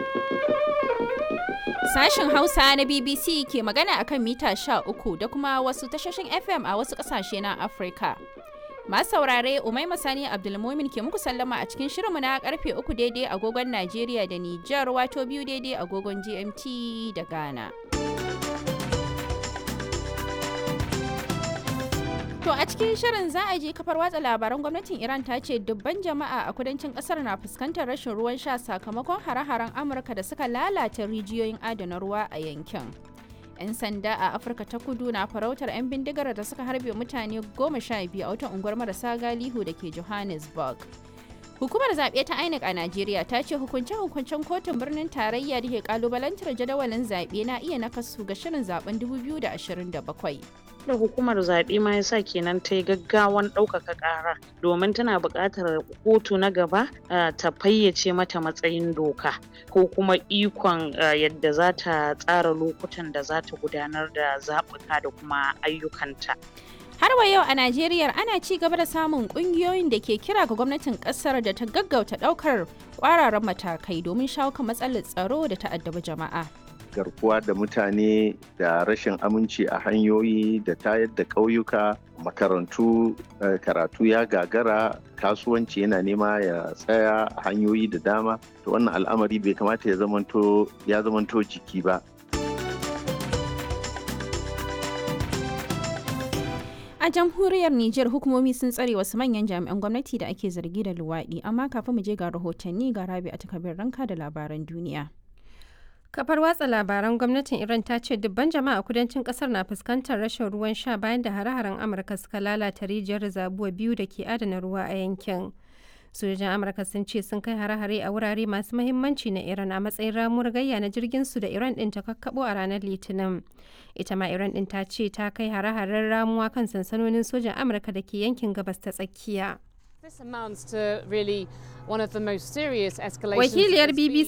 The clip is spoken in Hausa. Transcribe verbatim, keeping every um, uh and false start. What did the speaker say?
Sashen Hausa na B B C ke magana akan mita sha uku da kuma wasu tashoshin F M a wasu ƙasashe na Afirka. Masu saurare Umaima Sani Abdulmumin ke muku sallama a cikin shirinmu na karfe uku daidai agogon Najeriya da Nijar wato biyu daidai agogon G M T da Ghana. To a cikin shirin za a je kafar watsa labaran gwamnatin Iran ta ce dubban jama'a a kudancin kasar na fuskantar rashin ruwan sha sakamakon hare-haren Amurka da suka lalata rijiyoyin adana ruwa a yankin. 'Yan sanda a Afirka ta kudu na farautar 'yan bindigar da suka harbe mutane goma sha biyu a wata unguwar marasa galihu da ke Johannesburg. Hukumar zaɓe ta I N E C a Najeriya ta ce hukunce-hukuncen kotun birnin tarayya da ke kalubalantar jadawalin zaɓe na iya nakasu ga shirin zaben dubu biyu da ashirin da bakwai. Da hukumar zaɓe ma yasa kenan ta yi gaggawan ɗaukaka ƙara domin tana buƙatar kotu na gaba ta fayyace mata matsayin doka ko kuma ikon yadda za ta tsara lokutan da za ta gudanar da zaɓuka da kuma ayyukanta. Har wa yau a Najeriya ana ci gaba da samun kungiyoyin da ke kira ga gwamnatin kasar da ta gaggauta daukar kwararan matakai domin shawo kan matsalar tsaro da ta addabi jama'a. Garkuwa da mutane da rashin aminci a hanyoyi da tayar da ƙauyuka, makarantu, karatu ya gagara, kasuwanci yana nema ya tsaya a hanyoyi da dama. To wannan al'amari bai kamata ya zamanto ya zamanto jiki ba. A jamhuriyar Nijar hukumomi sun tsare wasu manyan jami'an gwamnati da ake zargi da luwaɗi, amma kafin mu je ga rahotanni ga Rabi a takardar ranka da labaran duniya. Kafar watsa labaran gwamnatin Iran ta ce dubban jama'a kudancin kasar na fuskantar rashin ruwan sha bayan da hare-haren Amurka suka lalata rijiyar zabuwa biyu da ke adana ruwa a yankin. Sojojin Amurka sun ce sun kai hare-hare a wurare masu mahimmanci na Iran a matsayin ramuwar gayya na jirgin su da Iran din ta kakkabo a ranar Litinin. Ita ma Iran din ta ce ta kai hare-haren ramuwa kan sansanonin sojan Amurka da ke yankin gabas ta tsakiya. Wakiliyar B B C